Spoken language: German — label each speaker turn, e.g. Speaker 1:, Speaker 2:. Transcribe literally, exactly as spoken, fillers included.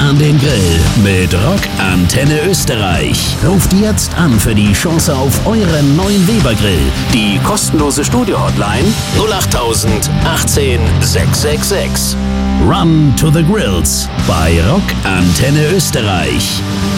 Speaker 1: an den Grill mit Rock Antenne Österreich. Ruft jetzt an für die Chance auf euren neuen Weber Grill. Die kostenlose Studio-Hotline null acht tausend achtzehn sechs sechs sechs. Run to the Grills bei Rock Antenne Österreich.